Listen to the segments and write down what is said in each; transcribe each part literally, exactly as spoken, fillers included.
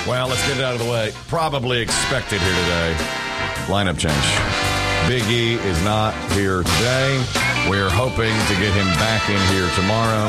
Well, let's get it out of the way. Probably expected here today. Lineup change. Big E is not here today. We're hoping to get him back in here tomorrow.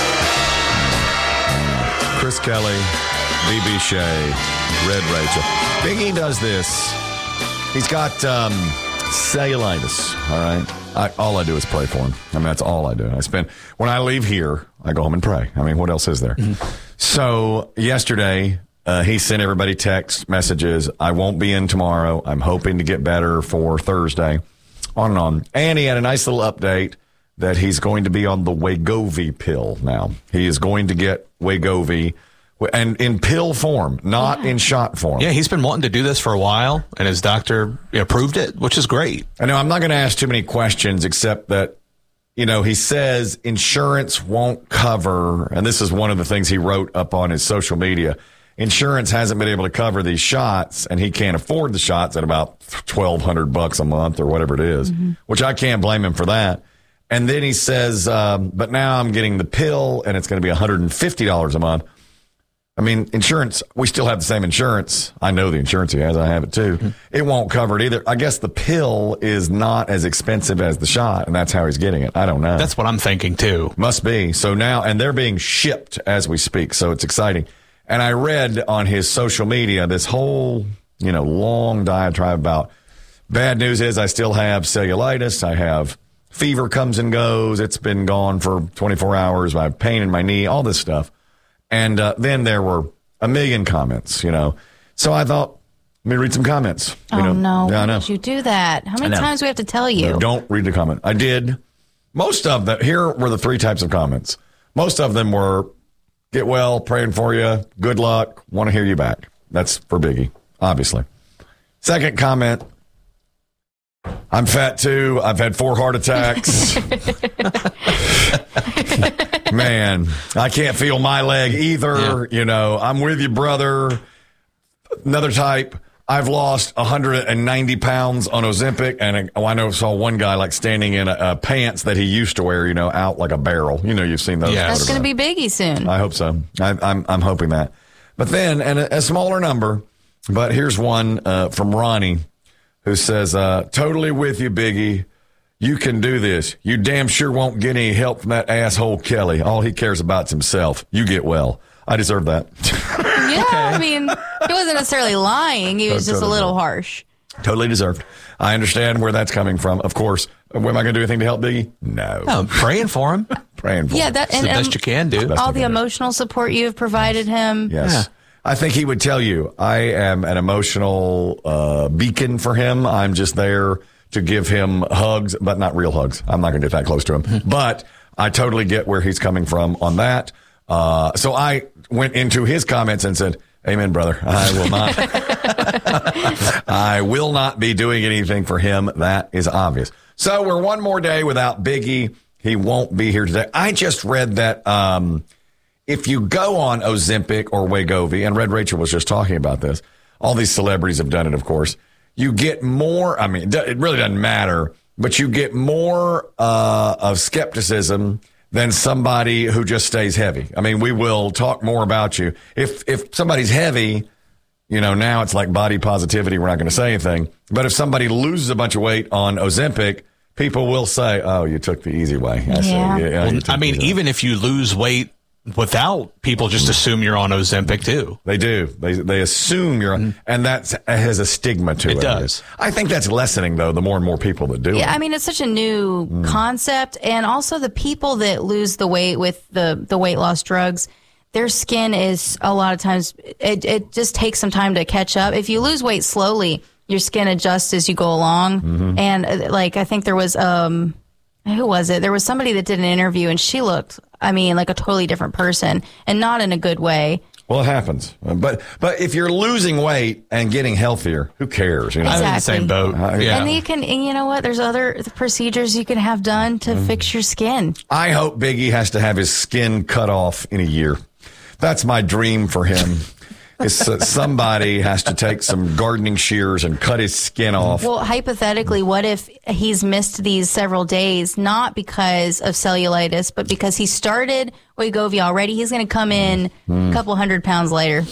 Chris Kelly, B B Shea, Red Rachel. Big E does this. He's got um, cellulitis, all right? I, all I do is pray for him. I mean, that's all I do. I spend, when I leave here, I go home and pray. I mean, what else is there? Mm-hmm. So yesterday, uh, he sent everybody text messages. I won't be in tomorrow. I'm hoping to get better for Thursday. On and on. And he had a nice little update that he's going to be on the Wegovy pill now. He is going to get Wegovy. And in pill form, not yeah. in shot form. Yeah, he's been wanting to do this for a while, and his doctor approved it, which is great. I know I'm not going to ask too many questions, except that, you know, he says insurance won't cover, and this is one of the things he wrote up on his social media. Insurance hasn't been able to cover these shots, and he can't afford the shots at about twelve hundred bucks a month or whatever it is, mm-hmm. which I can't blame him for that. And then he says, um, but now I'm getting the pill, and it's going to be one hundred fifty dollars a month. I mean, insurance, we still have the same insurance. I know the insurance he has. I have it too. Mm-hmm. It won't cover it either. I guess the pill is not as expensive as the shot, and that's how he's getting it. I don't know. That's what I'm thinking too. Must be. So now, and they're being shipped as we speak, so it's exciting. And I read on his social media this whole, you know, long diatribe about bad news is I still have cellulitis. I have fever comes and goes. It's been gone for twenty-four hours. I have pain in my knee, all this stuff. And uh, then there were a million comments, you know. So I thought, let me read some comments. You oh, know? no. Yeah, Why I know. did you do that? How many times do we have to tell you? No, don't read the comment. I did. Most of them, here were the three types of comments. Most of them were, get well, praying for you, good luck, want to hear you back. That's for Biggie, obviously. Second comment, I'm fat too. I've had four heart attacks. Man, I can't feel my leg either. Yeah. You know, I'm with you, brother. Another type, I've lost one hundred ninety pounds on Ozempic. And oh, I know, saw one guy like standing in a, a pants that he used to wear, you know, out like a barrel. You know, you've seen those. Yeah. That's going to be Biggie soon. I hope so. I, I'm, I'm hoping that. But then, and a, a smaller number, but here's one uh, from Ronnie who says, uh, totally with you, Biggie. You can do this. You damn sure won't get any help from that asshole Kelly. All he cares about is himself. You get well. I deserve that. Yeah, okay. I mean, he wasn't necessarily lying. He was just a little harsh. Totally deserved. I understand where that's coming from. Of course. Am I going to do anything to help Biggie? No. No, I'm praying for him. Praying for yeah, him. that, and, it's the best um, you can do. All the emotional support you have provided him. Yes. Yeah. I think he would tell you, I am an emotional uh, beacon for him. I'm just there to give him hugs, but not real hugs. I'm not going to get that close to him. But I totally get where he's coming from on that. Uh, so I went into his comments and said, amen, brother. I will not. I will not be doing anything for him. That is obvious. So we're one more day without Biggie. He won't be here today. I just read that um, if you go on Ozempic or Wegovy, and Red Rachel was just talking about this, all these celebrities have done it, of course. You get more, I mean, it really doesn't matter, but you get more uh, of skepticism than somebody who just stays heavy. I mean, we will talk more about you. If if somebody's heavy, you know, now it's like body positivity. We're not going to say anything. But if somebody loses a bunch of weight on Ozempic, people will say, oh, you took the easy way. I, yeah. say, yeah, well, I mean, even if you lose weight without, people just assume you're on Ozempic too. They do. They they assume you're on, and that has a stigma to it. It does. I think that's lessening, though, the more and more people that do it. Yeah, I mean, it's such a new mm. concept, and also the people that lose the weight with the, the weight loss drugs, their skin is a lot of times, it, it just takes some time to catch up. If you lose weight slowly, your skin adjusts as you go along. Mm-hmm. And uh, like, I think there was, um, who was it? There was somebody that did an interview and she looked, I mean, like a totally different person and not in a good way. Well, it happens. But but if you're losing weight and getting healthier, who cares? You know? Exactly. I'm in the same boat. Uh, yeah. And you can, and you know what? There's other procedures you can have done to mm. fix your skin. I hope Biggie has to have his skin cut off in a year. That's my dream for him. Is uh, somebody has to take some gardening shears and cut his skin off. Well, hypothetically, what if he's missed these several days, not because of cellulitis, but because he started Wegovy already? He's going to come in mm. a couple hundred pounds later.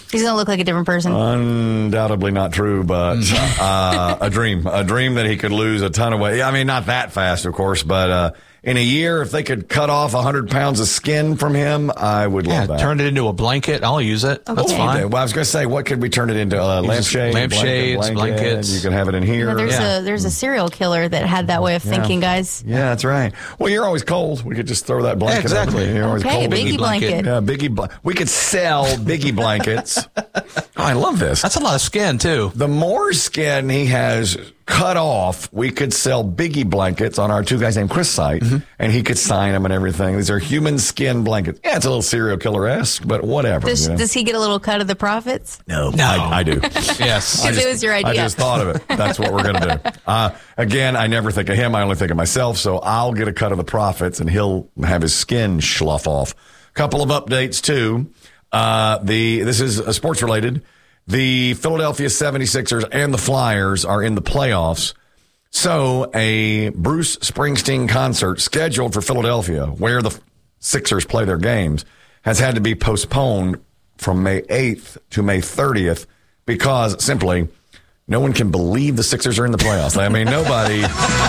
He's going to look like a different person. Undoubtedly not true, but uh, a dream. A dream that he could lose a ton of weight. I mean, not that fast, of course, but uh, in a year, if they could cut off one hundred pounds of skin from him, I would love Yeah, that. turn it into a blanket. I'll use it. Okay. That's fine. Well, I was going to say, what could we turn it into? Uh, lampshade? Lampshades, blanket, blankets. You could have it in here. You know, there's Yeah. a there's a serial killer that had that way of thinking, guys. Yeah, that's right. Well, you're always cold. We could just throw that blanket Yeah, exactly. over you. You're always Okay, cold. Biggie blanket. Yeah, Biggie. Bl- we could sell Biggie blankets. Oh, I love this. That's a lot of skin, too. The more skin he has cut off, we could sell Biggie blankets on our Two Guys Named Chris site, Mm-hmm. and he could sign them and everything. These are human skin blankets. Yeah, it's a little serial killer-esque, but whatever. Does, you know? does he get a little cut of the profits? No, No. I, I do. Yes. I Because it was your idea. I just thought of it. That's what we're going to do. Uh, again, I never think of him. I only think of myself. So I'll get a cut of the profits and he'll have his skin slough off. Couple of updates too. Uh, the, this is uh, sports related. The Philadelphia seventy-sixers and the Flyers are in the playoffs. So a Bruce Springsteen concert scheduled for Philadelphia, where the Sixers play their games, has had to be postponed from May eighth to May thirtieth because simply no one can believe the Sixers are in the playoffs. I mean, nobody.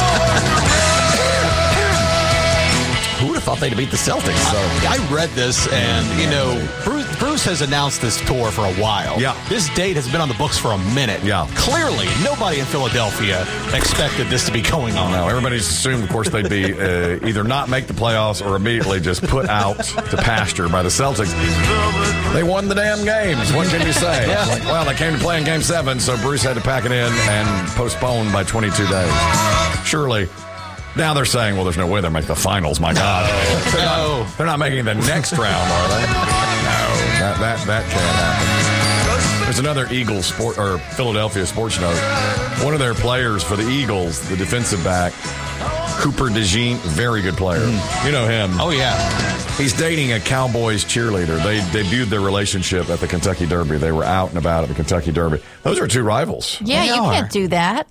Who would have thought they'd beat the Celtics? So. I read this, and, you know, Bruce, Bruce has announced this tour for a while. Yeah. This date has been on the books for a minute. Yeah. Clearly, nobody in Philadelphia expected this to be going on. No, everybody's assumed, of course, they'd be uh, either not make the playoffs or immediately just put out to pasture by the Celtics. They won the damn games. What can you say? Yeah. It's like, well, they came to play in game seven, so Bruce had to pack it in and postpone by twenty-two days. Surely. Now they're saying, well, there's no way they'll make the finals. My God. They're, No. not, they're not making the next round, are they? No, that, that, that can't happen. There's another Eagles sport or Philadelphia sports note. One of their players for the Eagles, the defensive back, Cooper DeJean, very good player. Mm. You know him. Oh, yeah. He's dating a Cowboys cheerleader. They debuted their relationship at the Kentucky Derby. They were out and about at the Kentucky Derby. Those are two rivals. Yeah, They you are. can't do that.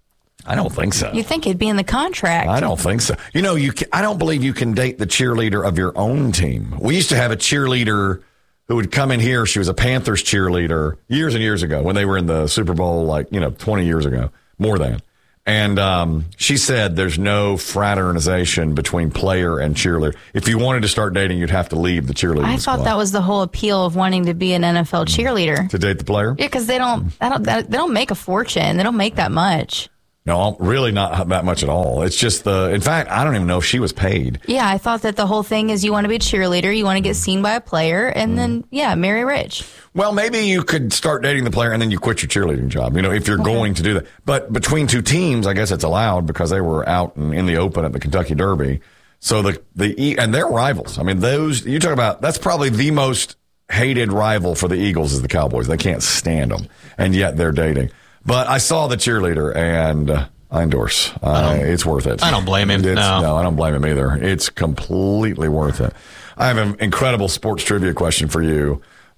I don't think so. You think it'd be in the contract. I don't think so. You know, you can, I don't believe you can date the cheerleader of your own team. We used to have a cheerleader who would come in here. She was a Panthers cheerleader years and years ago when they were in the Super Bowl, like, you know, twenty years ago, more than. And um, she said there's no fraternization between player and cheerleader. If you wanted to start dating, you'd have to leave the cheerleading I thought squad that was the whole appeal of wanting to be an N F L cheerleader. to date the player. Yeah, because they don't, I don't, they don't make a fortune. They don't make that much. No, really not that much at all. It's just the, in fact, I don't even know if she was paid. Yeah, I thought that the whole thing is you want to be a cheerleader, you want to get seen by a player, and then, yeah, marry rich. Well, maybe you could start dating the player and then you quit your cheerleading job, you know, if you're okay. going to do that. But between two teams, I guess it's allowed because they were out in, in the open at the Kentucky Derby. So the, the, and they're rivals. I mean, those, you talk about, that's probably the most hated rival for the Eagles is the Cowboys. They can't stand them. And yet they're dating. But I saw the cheerleader, and uh, I endorse. Uh, it's worth it. I don't blame him. It's, no. no, I don't blame him either. It's completely worth it. I have an incredible sports trivia question for you,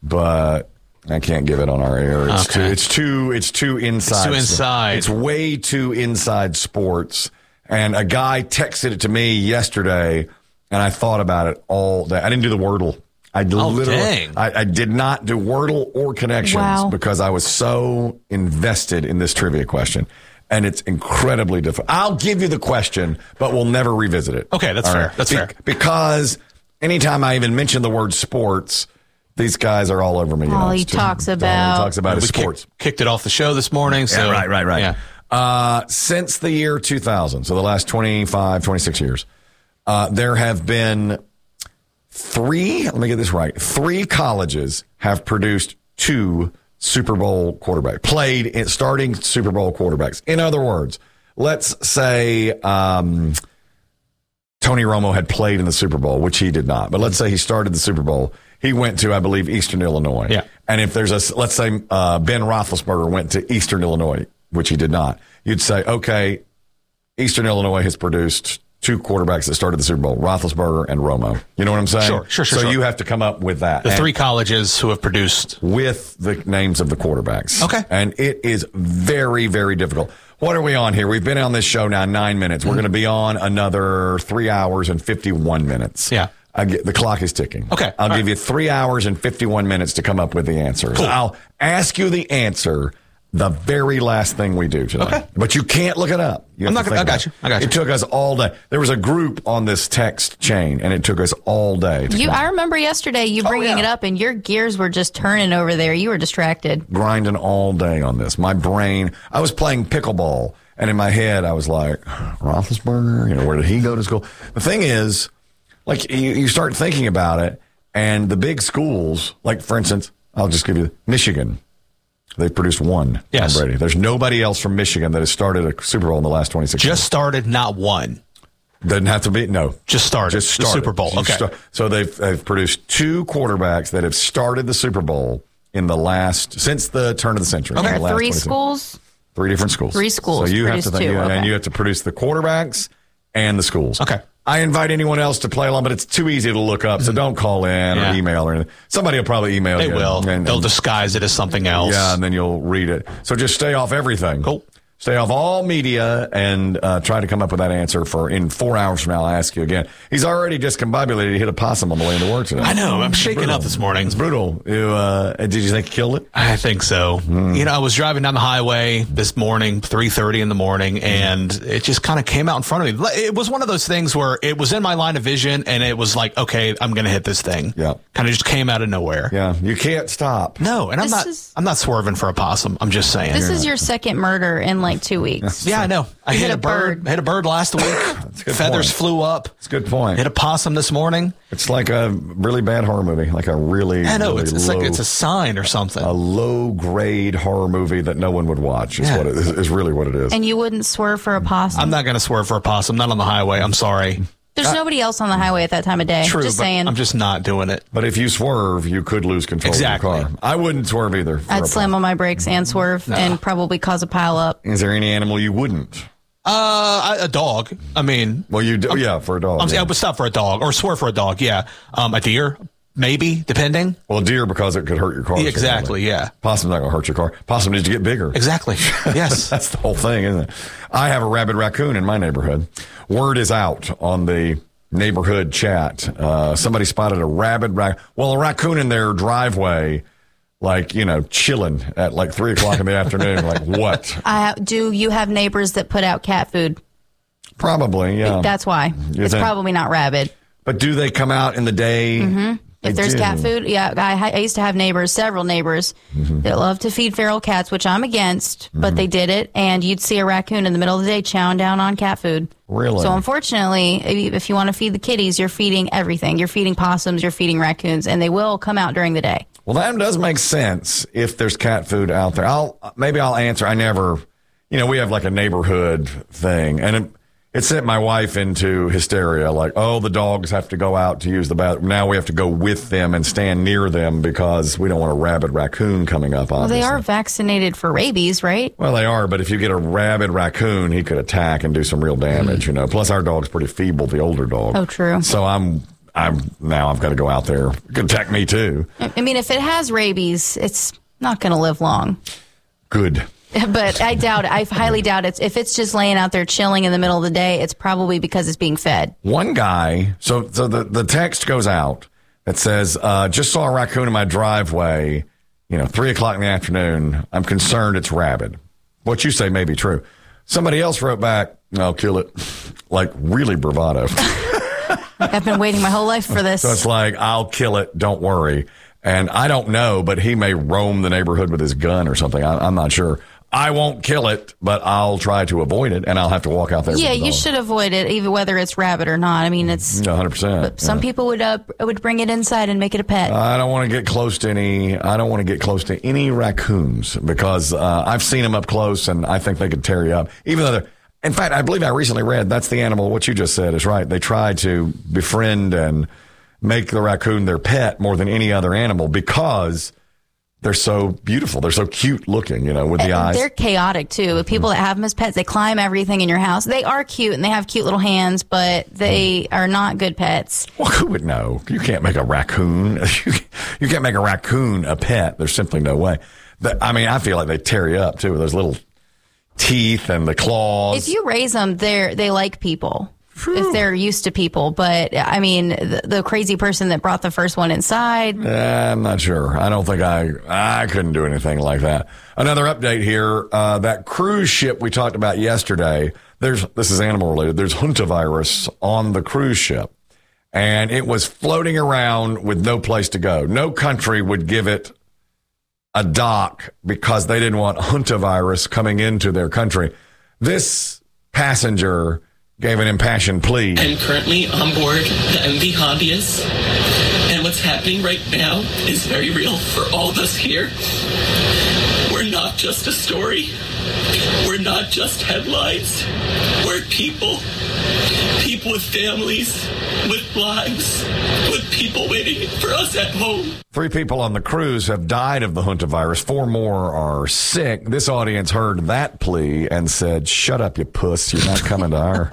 but I can't give it on our air. It's Okay. too. It's too. It's too inside. It's too inside. It's way too inside sports. And a guy texted it to me yesterday, and I thought about it all day. I didn't do the Wordle. I Oh, literally, dang. I, I did not do Wordle or connections Wow. because I was so invested in this trivia question. And it's incredibly difficult. I'll give you the question, but we'll never revisit it. Okay, that's All fair. That's fair. Because anytime I even mention the word sports, these guys are all over me. You All know, he it's just- talks all about- he talks about we is sports. kicked, kicked it off the show this morning. So, Yeah, right, right, right. Yeah. Uh, since the year two thousand, so the last twenty-five, twenty-six years, uh, there have been three, let me get this right, three colleges have produced two Super Bowl quarterbacks, played in starting Super Bowl quarterbacks. In other words, let's say um, Tony Romo had played in the Super Bowl, which he did not. But let's say he started the Super Bowl. He went to, I believe, Eastern Illinois. Yeah. And if there's a, let's say uh, Ben Roethlisberger went to Eastern Illinois, which he did not, you'd say, okay, Eastern Illinois has produced two quarterbacks that started the Super Bowl, Roethlisberger and Romo. You know what I'm saying? Sure, sure, sure. So sure. you have to come up with that. The And three colleges who have produced. with the names of the quarterbacks. Okay. And it is very, very difficult. What are we on here? We've been on this show now nine minutes. We're going to be on another three hours and fifty-one minutes. Yeah. I get, the clock is ticking. Okay. I'll All give right. you three hours and fifty-one minutes to come up with the answer. Cool. I'll ask you the answer the very last thing we do today. Okay. But you can't look it up. You I'm have not to gonna- think I got about you. it. I got you. It took us all day. There was a group on this text chain, and it took us all day. To You, come I remember yesterday you Oh, bringing yeah. it up, and your gears were just turning over there. You were distracted. grinding all day on this. My brain, I was playing pickleball, and in my head, I was like, Roethlisberger, you know, where did he go to school? The thing is, like, you, you start thinking about it, and the big schools, like, for instance, I'll just give you Michigan. They've produced one. Yes. Tom Brady. There's nobody else from Michigan that has started a Super Bowl in the last twenty-six Just years. started, not one. Doesn't have to be, no. Just started. Just The started. Super Bowl. Just Okay. start- so they've, they've produced two quarterbacks that have started the Super Bowl in the last, since the turn of the century. Okay. in the last Three twenty-six schools. Three different schools. Three schools So you have to produce think, two, and okay. you have to produce the quarterbacks and the schools. Okay. I invite anyone else to play along, but it's too easy to look up, so don't call in Yeah. or email or anything. Somebody will probably email They you. will. and- They'll and- disguise it as something else. yeah, and then you'll read it. So just stay off everything. Cool. Stay off all media and uh, try to come up with that answer for in four hours from now. I'll ask you again. He's already discombobulated. He hit a possum on the way into work today. I know. I'm shaking up this morning. It's brutal. You, uh, did you think he killed it? I think so. You know, I was driving down the highway this morning, three thirty in the morning, and it just kind of came out in front of me. It was one of those things where it was in my line of vision, and it was like, okay, I'm going to hit this thing. Yeah. Kind of just came out of nowhere. Yeah, you can't stop. No, and I'm This not. is- I'm not swerving for a possum. I'm just saying. This is your second murder in like two weeks. yeah, I know. I You hit, hit a a bird. bird. Hit a bird last week. a good Feathers point. flew up. It's a good point. Hit a possum this morning. It's like a really bad horror movie, like a really, I know. really It's, it's low, like it's a sign or something. a low grade horror movie that no one would watch. Is Yeah. what it is, is really what it is. And you wouldn't swerve for a possum. I'm not going to swerve for a possum. Not on the highway. I'm sorry. There's nobody else on the highway at that time of day. True, Just but saying. I'm just not doing it. But if you swerve, you could lose control Exactly. of your car. I wouldn't swerve either. for I'd a- slam on my brakes and swerve and probably cause a pile up. Is there any animal you wouldn't? Uh, a dog. I mean, Well, you do. Yeah, for a dog. I'm, yeah. I would stop for a dog or swear for a dog. Yeah. Um, a deer, maybe, depending. Well, deer because it could hurt your car. Yeah, exactly. Yeah. Possum's not going to hurt your car. Possum needs to get bigger. Exactly. Yes. That's the whole thing, isn't it? I have a rabid raccoon in my neighborhood. Word is out on the neighborhood chat. Uh, somebody spotted a rabid raccoon. Well, a raccoon in their driveway, like, you know, chilling at like three o'clock in the afternoon. Like, what? I, do you have neighbors that put out cat food? Probably, yeah. That's why. You It's think? probably not rabid. But do they come out in the day? Mm-hmm. If there's cat food, yeah, I, I used to have neighbors, several neighbors Mm-hmm. that love to feed feral cats, which I'm against, but they did it, and you'd see a raccoon in the middle of the day chowing down on cat food. Really? So unfortunately, if you, if you want to feed the kitties, you're feeding everything. You're feeding possums, you're feeding raccoons, and they will come out during the day. Well, that does make sense if there's cat food out there. I'll maybe I'll answer. I never, you know, we have like a neighborhood thing, and it, it sent my wife into hysteria. Like, oh, the dogs have to go out to use the bathroom. Now we have to go with them and stand near them because we don't want a rabid raccoon coming up. Well, Obviously. they are vaccinated for rabies, right? Well, they are, but if you get a rabid raccoon, he could attack and do some real damage. You know. Plus, our dog's pretty feeble, the older dog. Oh, true. So I'm, I'm now I've got to go out there. It could attack me too. I mean, if it has rabies, it's not going to live long. Good. But I doubt it. I highly doubt it. If it's just laying out there chilling in the middle of the day, it's probably because it's being fed. One guy, so so the, the text goes out that says, uh, just saw a raccoon in my driveway, you know, three o'clock in the afternoon. I'm concerned it's rabid. What you say may be true. Somebody else wrote back, I'll kill it. Like really bravado. I've been waiting my whole life for this. So it's like, I'll kill it. Don't worry. And I don't know, but he may roam the neighborhood with his gun or something. I, I'm not sure. I won't kill it, but I'll try to avoid it, and I'll have to walk out there. Yeah, with the you dog. should avoid it, even whether it's rabbit or not. I mean, it's Yeah, one hundred percent. some yeah. people would uh, would bring it inside and make it a pet. I don't want to get close to any. I don't want to get close to any raccoons because uh, I've seen them up close, and I think they could tear you up. Even though they're, in fact, I believe I recently read that's the animal. What you just said is right. They try to befriend and make the raccoon their pet more than any other animal because they're so beautiful. They're so cute looking, you know, with the And eyes. they're chaotic too. People that have them as pets, they climb everything in your house. They are cute and they have cute little hands, but they are not good pets. Well, who would know? You can't make a raccoon. You can't make a raccoon a pet. There's simply no way. But, I mean, I feel like they tear you up too with those little teeth and the claws. If you raise them, they're they like people. if they're used to people. But I mean, the, the crazy person that brought the first one inside. Eh, I'm not sure. I don't think I, I couldn't do anything like that. Another update here. Uh, that cruise ship we talked about yesterday, there's, this is animal related. There's hantavirus on the cruise ship, and it was floating around with no place to go. No country would give it a dock because they didn't want hantavirus coming into their country. This passenger gave an impassioned plea. I'm currently on board the M V Hondius, and what's happening right now is very real for all of us here. We're not just a story. We're not just headlines. We're people. People with families, with lives, with people waiting for us at home. Three people on the cruise have died of the hantavirus. Four more are sick. This audience heard that plea and said, shut up, you puss. You're not coming to our...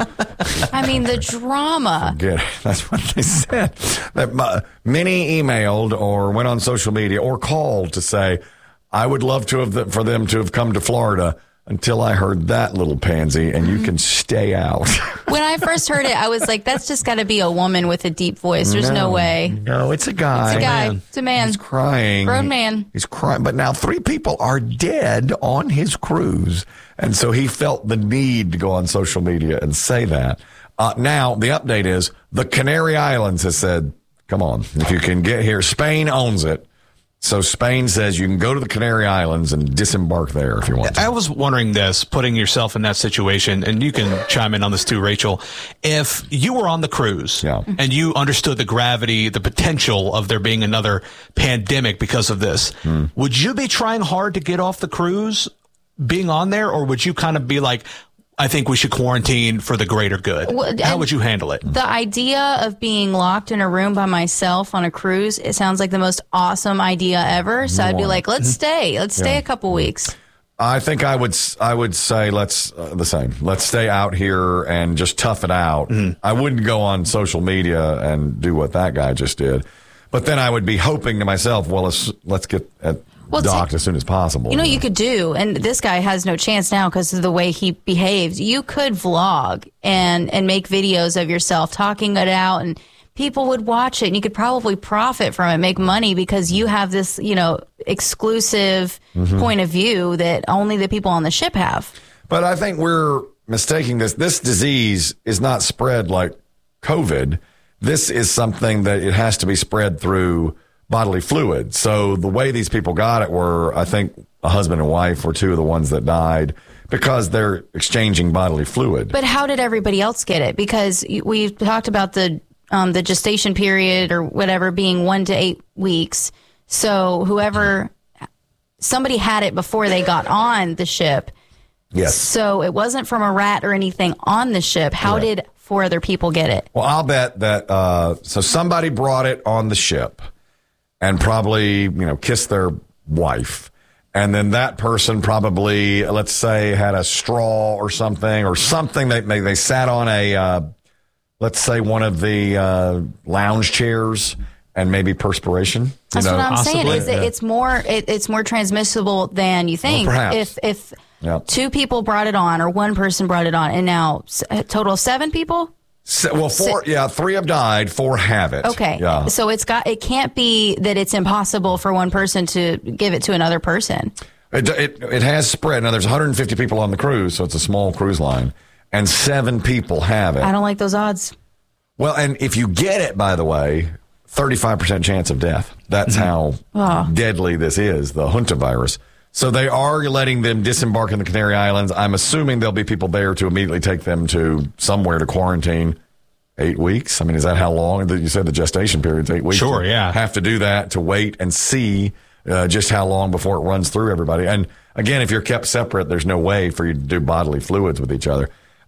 I mean, the drama. Forget it. That's what they said. That uh, many emailed or went on social media or called to say, I would love to have the, for them to have come to Florida until I heard that little pansy, and you can stay out. When I first heard it, I was like, that's just got to be a woman with a deep voice. There's no, no way. No, it's a guy. It's a guy. Man. It's a man. He's crying. Grown man. He's crying. But now three people are dead on his cruise. And so he felt the need to go on social media and say that. Uh, now, the update is the Canary Islands has said, come on, if you can get here. Spain owns it. So Spain says you can go to the Canary Islands and disembark there if you want to. I was wondering this, putting yourself in that situation, and you can chime in on this too, Rachel. If you were on the cruise yeah. and you understood the gravity, the potential of there being another pandemic because of this, hmm. would you be trying hard to get off the cruise being on there, or would you kind of be like, I think we should quarantine for the greater good? Well, how would you handle it? The idea of being locked in a room by myself on a cruise, it sounds like the most awesome idea ever. So I'd be like, let's stay. Let's stay yeah. a couple weeks. I think I would I would say let's uh, the same. Let's stay out here and just tough it out. Mm-hmm. I wouldn't go on social media and do what that guy just did. But then I would be hoping to myself, well, let's, let's get at well, docked t- as soon as possible. You know, you could do, and this guy has no chance now because of the way he behaves. You could vlog and, and make videos of yourself talking it out, and people would watch it, and you could probably profit from it, make money because you have this, you know, exclusive mm-hmm. point of view that only the people on the ship have. But I think we're mistaking this. This disease is not spread like COVID. This is something that it has to be spread through bodily fluid. So the way these people got it were, I think, a husband and wife were two of the ones that died because they're exchanging bodily fluid. But how did everybody else get it? Because we talked about the um, the gestation period or whatever being one to eight weeks. So whoever, somebody had it before they got on the ship. Yes. So it wasn't from a rat or anything on the ship. How right. did four other people get it? Well, I'll bet that, uh, so somebody brought it on the ship and probably, you know, kissed their wife. And then that person probably, let's say, had a straw or something or something. They they, they sat on a, uh, let's say, one of the uh, lounge chairs and maybe perspiration. You That's know, what I'm possibly. saying. Is yeah. it, it's more it, it's more transmissible than you think. Well, perhaps. If if yep. two people brought it on or one person brought it on, and now a total of seven people. So, well, four, yeah, three have died, four have it. Okay, yeah. So it's got. It can't be that it's impossible for one person to give it to another person. It it, it has spread. Now there's one hundred fifty people on the cruise, so it's a small cruise line, and seven people have it. I don't like those odds. Well, and if you get it, by the way, thirty-five percent chance of death. That's how oh. deadly this is, the hantavirus. So they are letting them disembark in the Canary Islands. I'm assuming there'll be people there to immediately take them to somewhere to quarantine. Eight weeks? I mean, is that how long? You said the gestation period's eight weeks. Sure, yeah. Have to do that to wait and see uh, just how long before it runs through everybody. And again, if you're kept separate, there's no way for you to do bodily fluids with each other.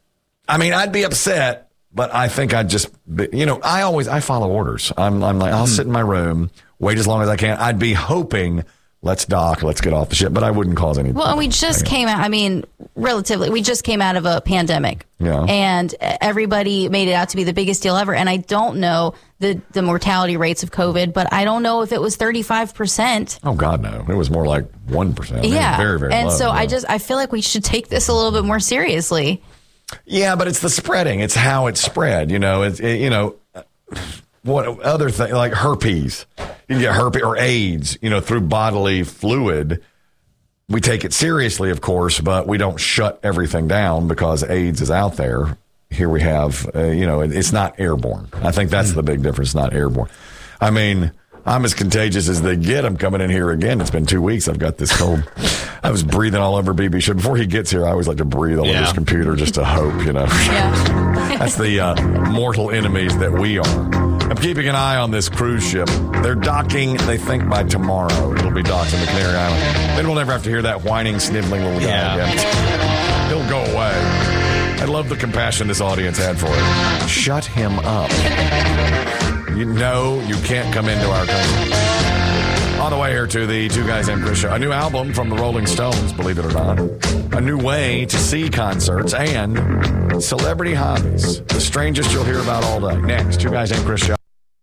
I mean, I'd be upset, but I think I'd just, be, you know, I always, I follow orders. I'm, I'm like, I'll mm. sit in my room, wait as long as I can. I'd be hoping, let's dock, let's get off the ship, but I wouldn't cause any. Well, and we just came out, I mean, relatively, we just came out of a pandemic. Yeah. And everybody made it out to be the biggest deal ever. And I don't know the, the mortality rates of COVID, but I don't know if it was thirty-five percent. Oh, God, no. It was more like one percent. Yeah. Very, very and low. so yeah. I just, I feel like we should take this a little bit more seriously. Yeah, but it's the spreading. It's how it's spread. You know, it's, it, you know, what other thing, like herpes. You can get herpes or AIDS, you know, through bodily fluid. We take it seriously, of course, but we don't shut everything down because AIDS is out there. Here we have, uh, you know, it, it's not airborne. I think that's mm. the big difference, not airborne. I mean, I'm as contagious as they get. I'm coming in here again. It's been two weeks. I've got this cold. I was breathing all over B B show. Before he gets here, I always like to breathe all yeah. over his computer just to hope, you know. Yeah. That's the uh, mortal enemies that we are. I'm keeping an eye on this cruise ship. They're docking, they think, by tomorrow. It'll be docked in the Canary Island. Then we'll never have to hear that whining, sniveling little guy yeah. again. He'll go away. I love the compassion this audience had for him. Shut him up. You know you can't come into our country. On the way here to the Two Guys Named Chris show. A new album from the Rolling Stones, believe it or not. A new way to see concerts and celebrity hobbies. The strangest you'll hear about all day. Next, Two Guys Named Chris show.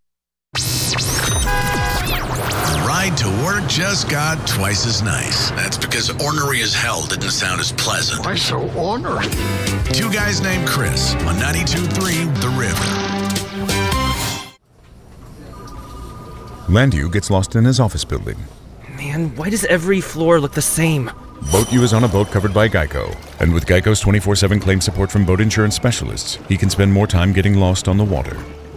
Ride to work just got twice as nice. That's because ornery as hell didn't sound as pleasant. Why so ornery? Two Guys Named Chris on ninety-two point three The River. Landu gets lost in his office building. Man, why does every floor look the same? Boat U is on a boat covered by Geico. And with Geico's twenty-four seven claim support from boat insurance specialists, he can spend more time getting lost on the water.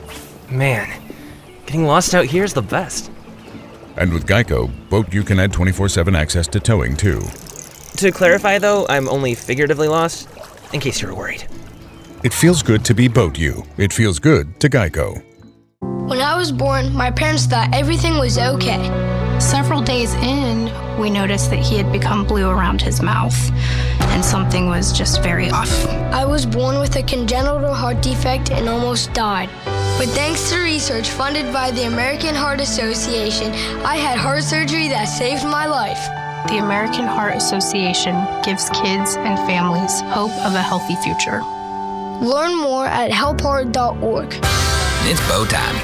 Man, getting lost out here is the best. And with Geico, Boat U can add twenty-four seven access to towing, too. To clarify, though, I'm only figuratively lost, in case you were worried. It feels good to be Boat U. It feels good to Geico. When I was born, my parents thought everything was okay. Several days in, we noticed that he had become blue around his mouth, and something was just very off. I was born with a congenital heart defect and almost died. But thanks to research funded by the American Heart Association, I had heart surgery that saved my life. The American Heart Association gives kids and families hope of a healthy future. Learn more at help heart dot org. It's bow time.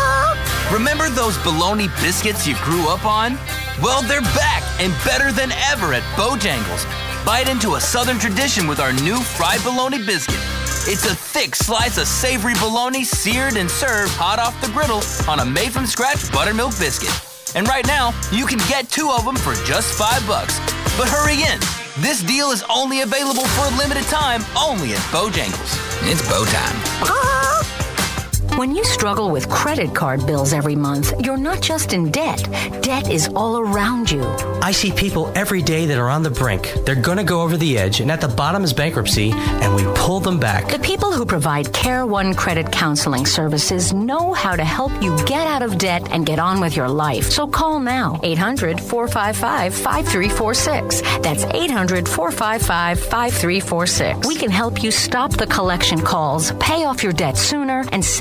Remember those bologna biscuits you grew up on? Well, they're back and better than ever at Bojangles. Bite into a Southern tradition with our new fried bologna biscuit. It's a thick slice of savory bologna seared and served hot off the griddle on a made-from-scratch buttermilk biscuit. And right now, you can get two of them for just five bucks. But hurry in. This deal is only available for a limited time, only at Bojangles. It's bow time. When you struggle with credit card bills every month, you're not just in debt. Debt is all around you. I see people every day that are on the brink. They're going to go over the edge, and at the bottom is bankruptcy, and we pull them back. The people who provide Care One Credit Counseling Services know how to help you get out of debt and get on with your life. So call now, eight hundred, four five five, five three four six. That's eight hundred, four five five, five three four six. We can help you stop the collection calls, pay off your debt sooner, and save